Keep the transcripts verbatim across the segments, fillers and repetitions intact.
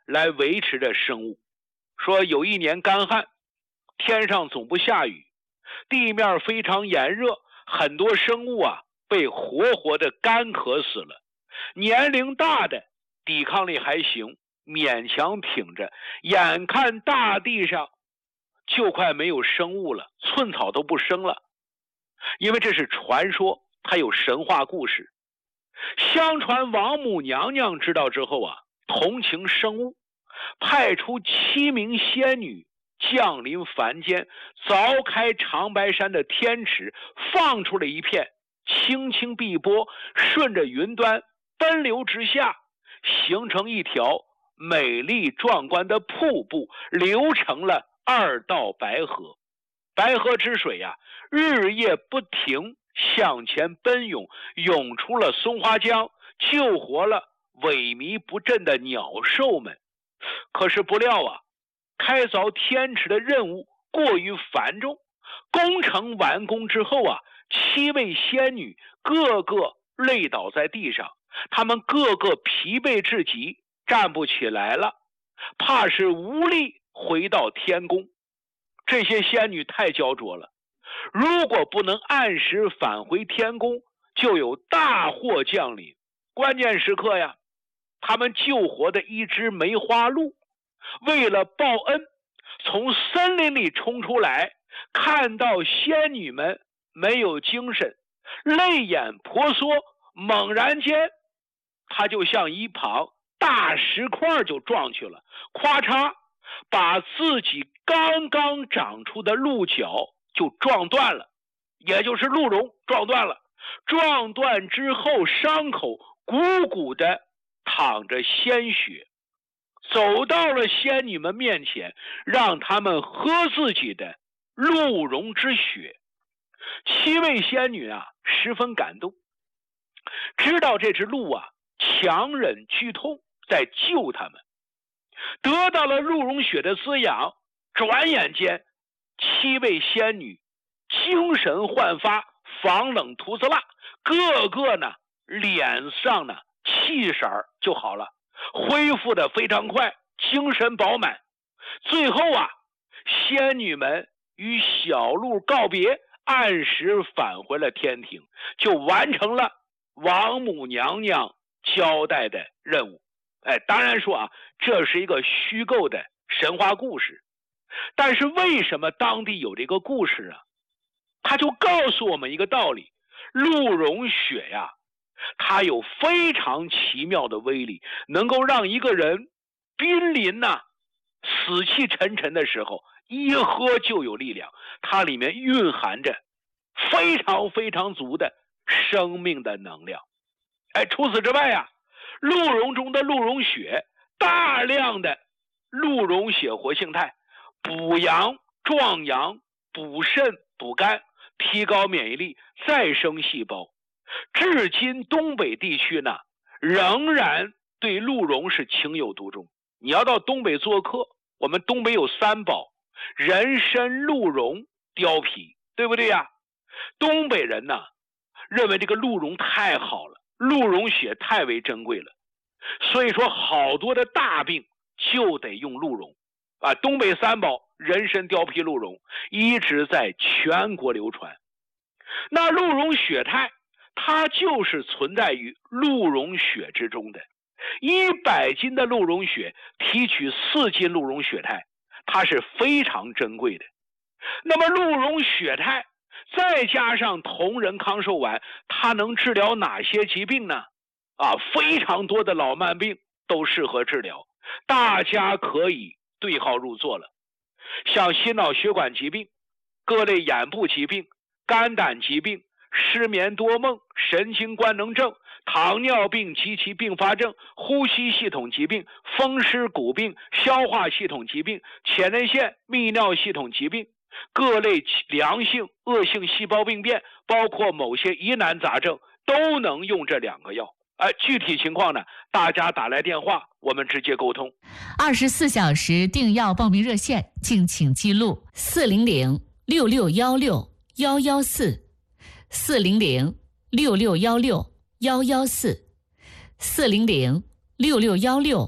来维持着生物。说有一年干旱，天上总不下雨，地面非常炎热，很多生物啊被活活的干渴死了。年龄大的抵抗力还行，勉强挺着，眼看大地上就快没有生物了，寸草都不生了。因为这是传说，它有神话故事。相传王母娘娘知道之后啊，同情生物，派出七名仙女降临凡间，凿开长白山的天池，放出了一片清清碧波，顺着云端奔流直下，形成一条美丽壮观的瀑布，流成了二道白河。白河之水呀、啊，日夜不停向前奔涌，涌出了松花江，救活了萎靡不振的鸟兽们。可是不料啊，开凿天池的任务过于繁重，工程完工之后啊，七位仙女个个累倒在地上，她们个个疲惫至极，站不起来了，怕是无力回到天宫。这些仙女太焦灼了，如果不能按时返回天宫，就有大祸降临。关键时刻呀，他们救活的一只梅花鹿，为了报恩，从森林里冲出来，看到仙女们没有精神，泪眼婆娑，猛然间他就向一旁大石块就撞去了，咔嚓，把自己刚刚长出的鹿角就撞断了，也就是鹿茸撞断了。撞断之后，伤口鼓鼓的淌着鲜血，走到了仙女们面前，让他们喝自己的鹿茸之血。七位仙女啊十分感动，知道这只鹿啊强忍剧痛在救他们，得到了鹿茸血的滋养，转眼间七位仙女精神焕发，防冷涂子蜡，个个呢脸上呢气色就好了，恢复的非常快，精神饱满。最后啊，仙女们与小鹿告别，按时返回了天庭，就完成了王母娘娘交代的任务。哎，当然说啊，这是一个虚构的神话故事，但是为什么当地有这个故事啊？它就告诉我们一个道理，鹿茸血呀，它有非常奇妙的威力，能够让一个人濒临呐、啊、死气沉沉的时候，一喝就有力量，它里面蕴含着非常非常足的生命的能量。哎，除此之外呀、啊，鹿茸中的鹿茸血大量的鹿茸血活性肽，补阳壮阳，补肾补肝，提高免疫力，再生细胞。至今东北地区呢，仍然对鹿茸是情有独钟。你要到东北做客，我们东北有三宝：人参、鹿茸、貂皮，对不对呀？东北人呢，认为这个鹿茸太好了，鹿茸血太为珍贵了，所以说好多的大病就得用鹿茸啊。东北三宝人参、貂皮、鹿茸一直在全国流传。那鹿茸血肽它就是存在于鹿茸血之中的，一百斤的鹿茸血提取四斤鹿茸血肽，它是非常珍贵的。那么鹿茸血肽再加上同仁康寿丸，它能治疗哪些疾病呢？啊，非常多的老慢病都适合治疗，大家可以对号入座了。像心脑血管疾病、各类眼部疾病、肝胆疾病、失眠多梦、神经官能症、糖尿病及其并发症、呼吸系统疾病、风湿骨病、消化系统疾病、前列腺泌尿系统疾病、各类良性恶性细胞病变，包括某些疑难杂症，都能用这两个药。呃，具体情况呢，大家打来电话，我们直接沟通。 二十四小时订药报名热线，敬请记录：四零零六六幺六幺幺四，四零零六六幺六幺幺四，四零零六六幺六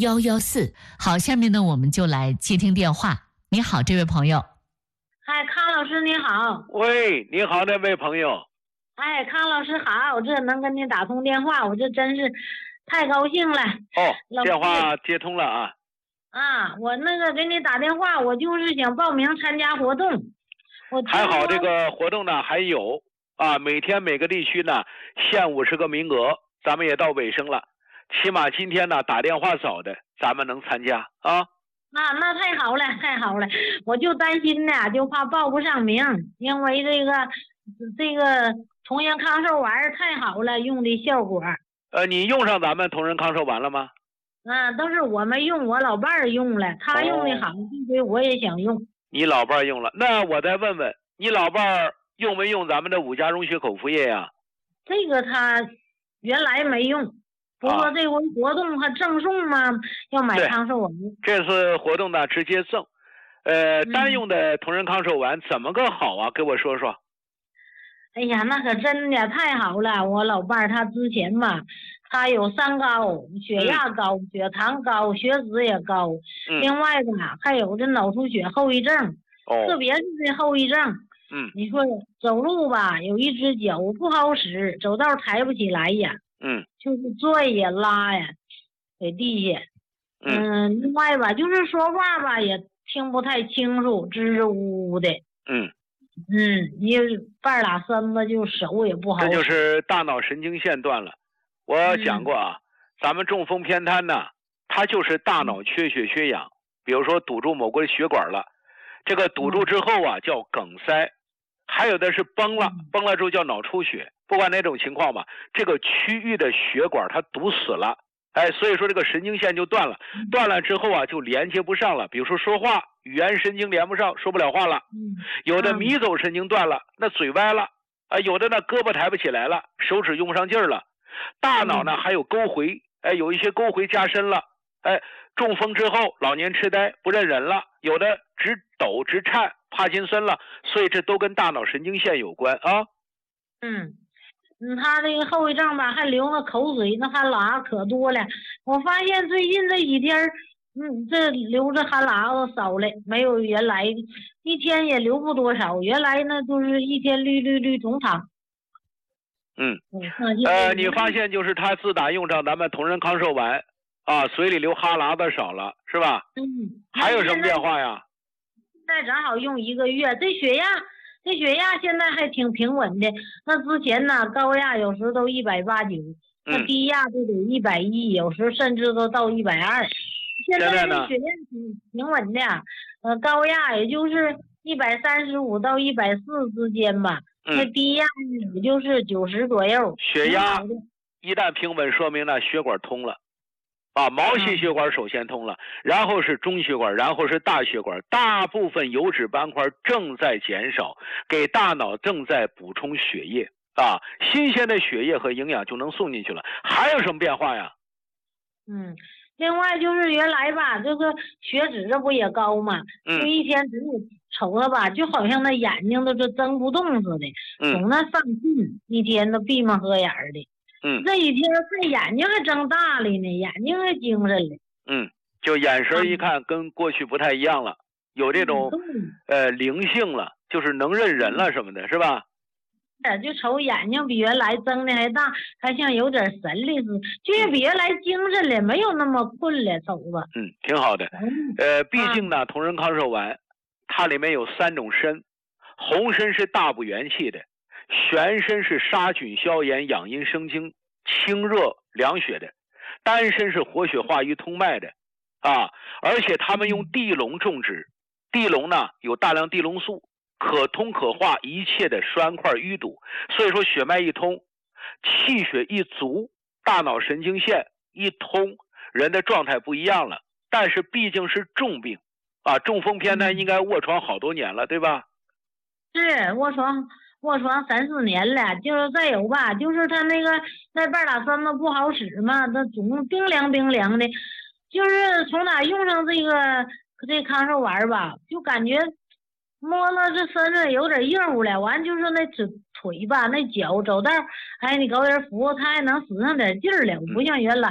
幺幺四。好，下面呢我们就来接听电话。你好，这位朋友。 哎，康老师你好。 喂，你好，那位朋友。 哎，康老师好，我这能跟你打通电话，我这真是太高兴了。 哦，电话接通了啊。 啊，我那个给你打电话，我就是想报名参加活动。我还好这个活动呢还有啊，每天每个地区呢限五十个名额，咱们也到尾声了。起码今天呢打电话早的，咱们能参加啊。 啊，那太好了，太好了！我就担心呢，就怕报不上名，因为这个这个同仁康寿丸太好了，用的效果。 呃，你用上咱们同仁康寿丸了吗？ 啊，都是我没用，我老伴儿用了，他用的好，所以我也想用。 你老伴儿用了，那我再问问你老伴儿用没用咱们的五加溶血口服液呀？ 这个他原来没用，不过这回活动还赠送吗？要买康寿丸。 这次活动呢直接赠，呃，单用的同仁康寿丸怎么个好啊？给我说说。 哎呀，那可真的太好了！我老伴儿他之前嘛，他有三高，血压高、嗯、血糖高、血脂也高， 嗯、 另外吧还有这脑出血后遗症， 哦、 特别是这后遗症。 嗯， 你说走路吧，有一只脚不好使，走道抬不起来呀。 嗯， 就是拽呀拉呀，给地下。嗯，嗯另外吧，就是说话吧也听不太清楚，支支吾吾的。 嗯。 嗯，你半拉身子就手也不好。 这就是大脑神经线断了。我讲过啊，嗯、咱们中风偏瘫呢，它就是大脑缺血缺氧，比如说堵住某个血管了，这个堵住之后啊叫梗塞，还有的是崩了，崩了之后叫脑出血。不管哪种情况吧，这个区域的血管它堵死了，哎，所以说这个神经线就断了，断了之后啊就连接不上了，比如说说话。语言神经连不上，说不了话了。有的迷走神经断了，那嘴歪了啊；有的呢胳膊抬不起来了，手指用不上劲儿了。大脑呢还有沟回，哎，有一些沟回加深了，哎，中风之后老年痴呆不认人了，有的直抖直颤，帕金森了，所以这都跟大脑神经线有关啊。 嗯。嗯，他这个后遗症吧，还流那口水，那哈喇可多了。我发现最近这几天。嗯，这流着哈喇子少了，没有原来一天也流不多少。原来呢，就是一天绿绿绿总淌。 嗯，呃，你发现就是他自打用上咱们同仁康寿丸啊，嘴里流哈喇子少了，是吧？ 嗯。 还有什么变化呀？ 现在正好用一个月，这血压，这血压现在还挺平稳的。那之前呢，高压有时都一百八九，那低压都得一百一，有时甚至都到一百二。现在这血压挺平稳的，呃，高压也就是一百三十五到一百四之间吧， 嗯、 那低压也就是九十左右。 血压一旦平稳，说明呢血管通了，啊，毛细血管首先通了，嗯、然后是中血管，然后是大血管，大部分油脂斑块正在减少，给大脑正在补充血液啊，新鲜的血液和营养就能送进去了。还有什么变化呀？ 嗯。另外就是原来吧，这个血脂这不也高嘛， 嗯、 就一天只有瞅着吧，就好像那眼睛都是睁不动似的， 嗯、 总那上劲，一天都闭目合眼的。 嗯， 这几天看眼睛还睁大了呢，眼睛还精神了。 嗯，就眼神一看跟过去不太一样了，有这种、 嗯、 呃灵性了，就是能认人了什么的，是吧？ 就瞅眼睛比原来睁的还大，还像有点神力似的，就是比原来精神了，没有那么困了，瞅吧。 嗯，挺好的。呃，毕竟呢，同仁康寿丸，它里面有三种参，红参是大补元气的，玄参是杀菌消炎、养阴生津、清热凉血的，丹参是活血化瘀、通脉的，啊，而且他们用地龙种植，地龙呢有大量地龙素。可通可化一切的栓块淤堵，所以说血脉一通，气血一足，大脑神经线一通，人的状态不一样了。但是毕竟是重病啊，中风偏瘫应该卧床好多年了，对吧？ 是卧床卧床三四年了，就是再有吧，就是他那个那半拉身子不好使嘛，他总冰凉冰凉的，就是从哪用上这个这康寿丸吧，就感觉。摸了这身子有点硬乎了，完就是那腿腿吧，那脚走道，哎，你搞点扶，他还能使上点劲儿了，不像原来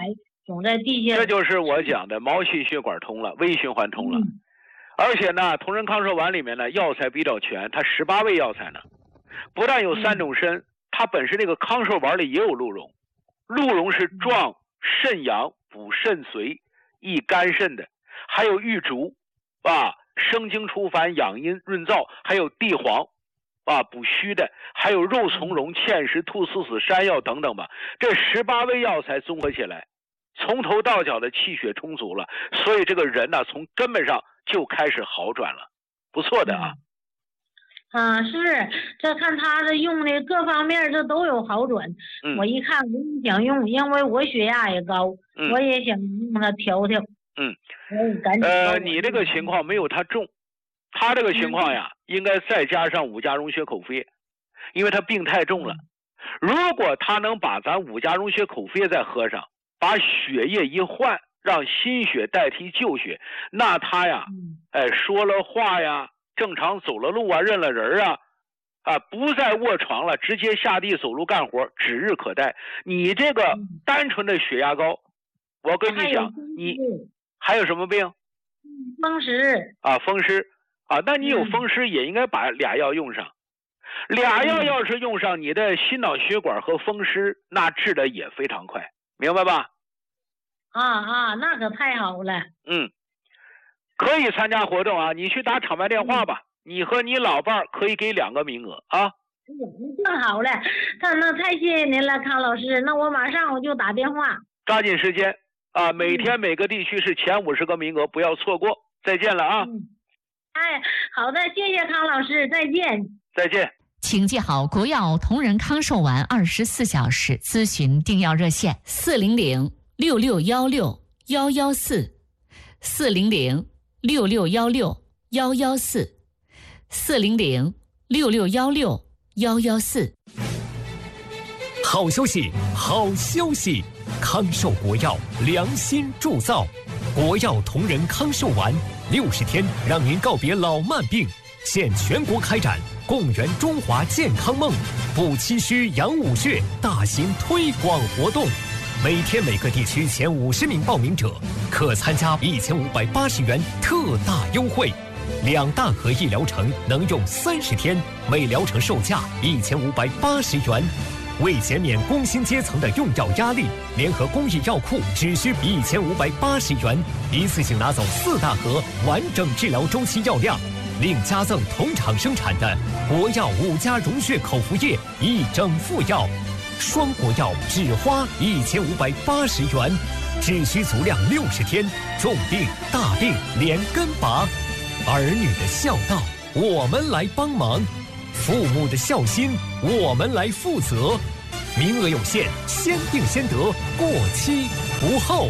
总在地下。 这就是我讲的毛细血管通了，微循环通了。 嗯、 而且呢，同仁康寿丸里面呢药材比较全，它十八味药材呢，不但有三种参，嗯、它本身这个康寿丸里也有鹿茸，鹿茸是壮肾阳、补肾髓、益肝肾的，还有玉竹，啊，生津除烦、养阴润燥，还有地黄。啊，补虚的，还有肉苁蓉、芡实、菟丝子、山药等等吧。这十八味药材综合起来，从头到脚的气血充足了，所以这个人呢，从根本上就开始好转了，不错的啊。 啊，是，这看他这用的各方面这都有好转。嗯、我一看，我也想用，因为我血压也高，嗯、我也想用它调调。 嗯， 赶紧呃，你这个情况没有他重。他这个情况呀，应该再加上五加溶血口服液，因为他病太重了。如果他能把咱五加溶血口服液再喝上，把血液一换，让新血代替旧血，那他呀，哎，说了话呀，正常走了路啊，认了人啊，啊，不再卧床了，直接下地走路干活，指日可待。你这个单纯的血压高，我跟你讲，你还有什么病？ 风湿啊，风湿。啊，那你有风湿也应该把俩药用上，嗯、俩药要是用上，你的心脑血管和风湿那治的也非常快，明白吧？ 啊啊，那可太好了。 嗯，可以参加活动啊，你去打场外电话吧，嗯、你和你老伴儿可以给两个名额啊。 更好了，那那太谢谢您了，康老师，那我马上我就打电话。 抓紧时间啊，每天每个地区是前五十个名额，不要错过。再见了啊。 嗯哎，好的，谢谢康老师，再见。 再见。 请记好国药同仁康寿丸二十四小时咨询订药热线：四零零六六幺六幺幺四，四零零六六幺六幺幺四，四零零六六幺六幺幺四。 好消息，好消息！康寿国药良心铸造，国药同仁康寿丸。六十天让您告别老慢病，现全国开展共圆中华健康梦、补气虚养五血大型推广活动。每天每个地区前五十名报名者可参加一千五百八十元特大优惠，两大盒一疗程能用三十天，每疗程售价一千五百八十元。为减免工薪阶层的用药压力，联合公益药库只需一千五百八十元，一次性拿走四大盒完整治疗周期药量，另加赠同厂生产的国药五加溶血口服液一整副药，双国药只花一千五百八十元，只需足量六十天，重病大病连根拔，儿女的孝道我们来帮忙，父母的孝心我们来负责，名额有限，先定先得，过期不候。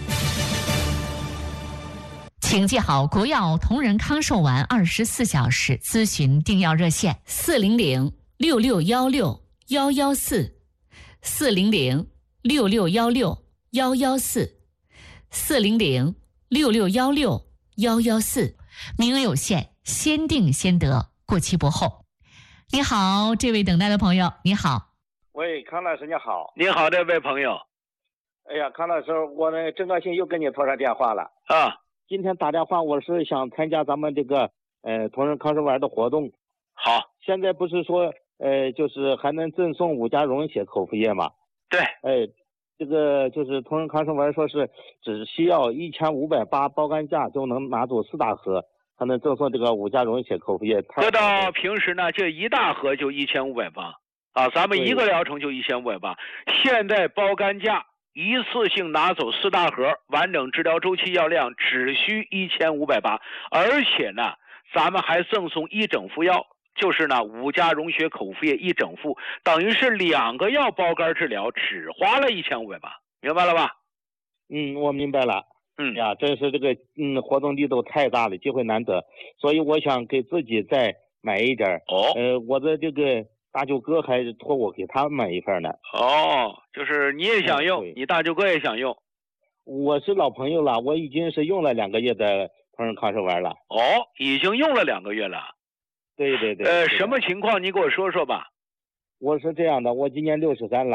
请记好国药同仁康寿丸二十四小时咨询订药热线：四零零六六幺六幺幺四，四零零六六幺六幺幺四，四零零六六幺六幺幺四。名额有限，先定先得，过期不候。你好，这位等待的朋友，你好。 喂，康老师你好。 你好，这位朋友。 哎呀，康老师，我呢真高兴又跟你通上电话了啊。 今天打电话我是想参加咱们这个呃同仁康寿丸的活动。 好。 现在不是说呃就是还能赠送五加溶血口服液吗？ 对。 哎，这个就是同仁康寿丸说是只需要一千五百八包干价就能拿走四大盒。还能赠送这个五加溶血口服液， 这到平时呢，这一大盒就一千五百八啊，咱们一个疗程就一千五百八。现在包干价一次性拿走四大盒，完整治疗周期药量只需一千五百八，而且呢，咱们还赠送一整副药，就是呢五加溶血口服液一整副，等于是两个药包干治疗，只花了一千五百八，明白了吧？ 嗯，我明白了。 嗯呀，真是这个嗯活动力度太大了，机会难得，所以我想给自己再买一点。 哦， 呃，我的这个大舅哥还托我给他买一份呢。 哦，就是你也想用，嗯、你大舅哥也想用。 我是老朋友了，我已经是用了两个月的同仁康寿丸了。 哦，已经用了两个月了。 对对对。 呃，什么情况？你给我说说吧。 我是这样的，我今年六十三了。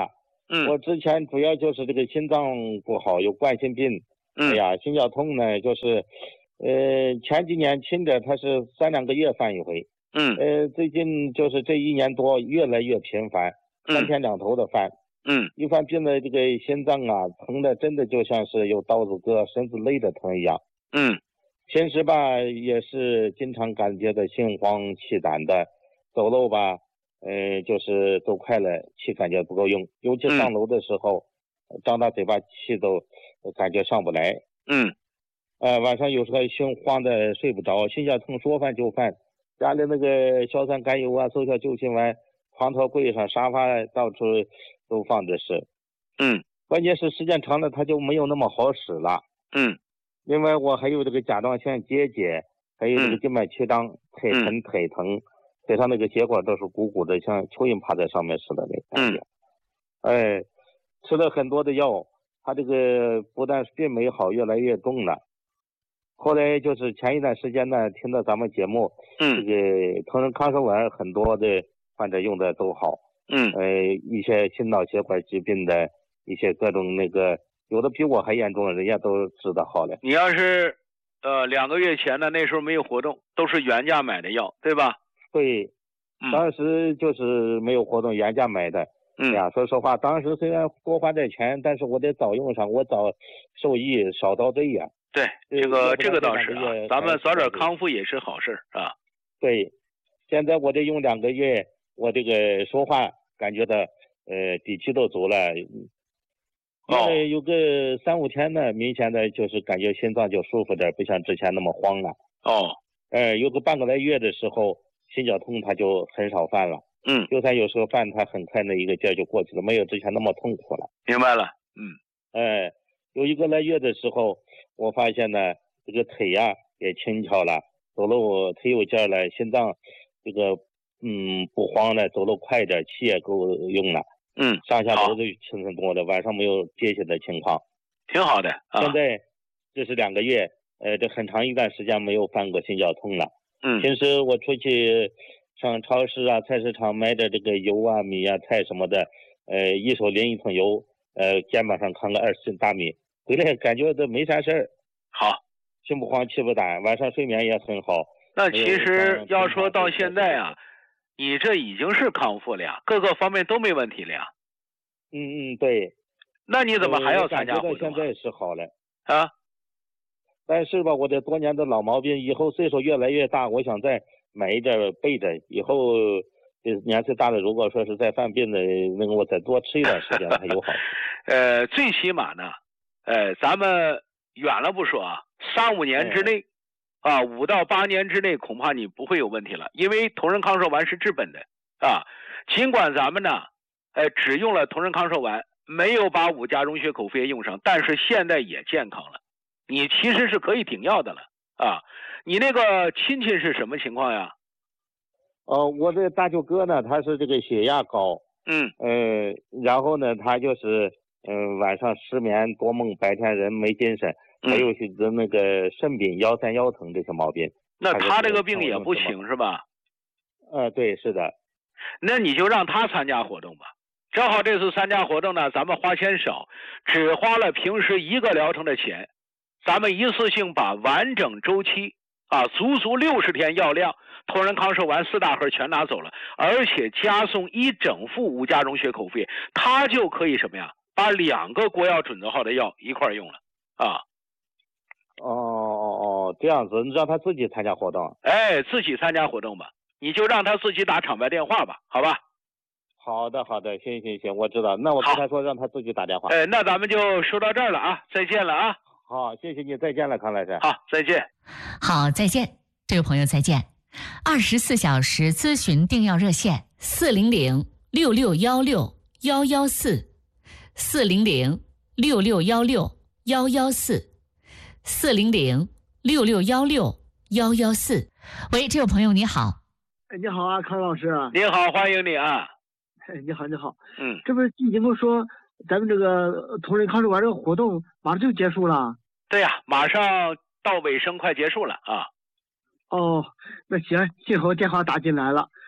嗯， 我之前主要就是这个心脏不好，有冠心病。 嗯， 哎呀，心绞痛呢，就是，呃，前几年轻的他是三两个月犯一回。 嗯， 呃，最近就是这一年多越来越频繁，三天两头的犯。 嗯， 一犯病的这个心脏啊，疼的真的就像是有刀子割，身子勒着疼一样。 嗯， 平时吧也是经常感觉到心慌气短的，走路吧，呃，就是走快了气感觉不够用，尤其上楼的时候，嗯、张大嘴巴气都感觉上不来。 嗯， 呃，晚上有时候心慌的睡不着，心绞痛说犯就犯，家里那个硝酸甘油啊、速效救心丸，床头柜上、沙发到处都放着是。 嗯， 关键是时间长了它就没有那么好使了。 嗯， 另外我还有这个甲状腺结节，还有这个静脉曲张，腿疼腿疼，腿上那个血管都是鼓鼓的，像蚯蚓趴在上面似的那感觉。哎，吃了很多的药，他这个不但病没好，越来越重了。后来就是前一段时间呢，听到咱们节目， 嗯， 这个同仁康寿丸很多的患者用的都好。 嗯， 呃，一些心脑血管疾病的一些各种那个，有的比我还严重，人家都治得好了。 你要是呃两个月前呢，那时候没有活动，都是原价买的药，对吧？ 对， 嗯、 当时就是没有活动，原价买的。 嗯呀，说实话，当时虽然多花点钱，但是我得早用上，我早受益，少遭罪呀。 对，这个这个倒是啊，咱们早点康复也是好事啊。 对，现在我这用两个月，我这个说话感觉到呃底气都足了。 哦， 有个三五天呢，明显的就是感觉心脏就舒服点，不像之前那么慌了。 哦， 呃，有个半个来月的时候，心绞痛它就很少犯了。 嗯， 就算有时候犯，它很快那一个劲儿就过去了，没有之前那么痛苦了。 明白了。嗯， 哎，有一个来月的时候，我发现呢，这个腿呀、啊、也轻巧了，走路腿有劲儿了，心脏这个嗯不慌了，走路快一点，气也够用了。 嗯， 上下楼都轻松多了，晚上没有憋血的情况， 挺好的。啊、 现在这是两个月，呃，这很长一段时间没有犯过心绞痛了。 嗯， 平时我出去上超市啊、菜市场买点这个油啊、米啊、菜什么的，呃，一手拎一桶油，呃，肩膀上扛个二十斤大米，回来感觉都没啥事儿。 好， 心不慌气不短，晚上睡眠也很好。 那其实要说到现在啊，你这已经是康复了呀，各个方面都没问题了呀。 嗯嗯，对。 那你怎么还要参加活动啊？ 现在是好了啊。 但是吧，我这多年的老毛病，以后岁数越来越大，我想再买一点备着，以后年岁大了，如果说是再犯病的，那个我再多吃一段时间还有好处。 呃，最起码呢，呃，咱们远了不说啊，三五年之内，嗯、啊，五到八年之内，恐怕你不会有问题了，因为同仁康寿丸是治本的啊。尽管咱们呢，呃，只用了同仁康寿丸，没有把五加溶血口服液用上，但是现在也健康了，你其实是可以停药的了啊。你那个亲戚是什么情况呀？ 哦，我的大舅哥呢，他是这个血压高， 嗯， 呃，然后呢，他就是嗯、呃、晚上失眠多梦，白天人没精神， 嗯、 还有些那个肾病、腰酸腰疼这些毛病。 那他这个病也不轻是吧？ 呃，对，是的。 那你就让他参加活动吧。正好这次参加活动呢，咱们花钱少，只花了平时一个疗程的钱，咱们一次性把完整周期啊，足足六十天药量，同仁康寿丸四大盒全拿走了，而且加送一整副五加溶血口服液，他就可以什么呀？把两个国药准则号的药一块用了啊。 哦哦哦，这样子，你让他自己参加活动。 哎，自己参加活动吧，你就让他自己打厂牌电话吧，好吧？ 好的好的，行行行，我知道。那我跟他说，让他自己打电话。 哎，那咱们就说到这儿了啊，再见了啊。 好，谢谢你，再见了，康老师。 好，再见。 好，再见，这位朋友再见。二十四小时咨询订药热线：四零零六六幺六幺幺四，四零零六六幺六幺幺四，四零零六六幺六幺幺四。喂，这位朋友你好。 哎，你好啊，康老师。 你好，欢迎你啊。 哎，你好，你好。 嗯， 这不是进节目说咱们这个同仁康寿丸这个活动马上就结束了？ 对呀、啊，马上到尾声，快结束了啊。 哦，那行，幸好电话打进来了。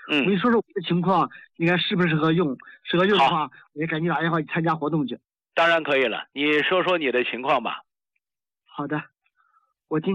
嗯， 我跟你说说我的情况，应该适不适合用？适合用的话，我也赶紧打电话去参加活动去。 当然可以了，你说说你的情况吧。 好的，我今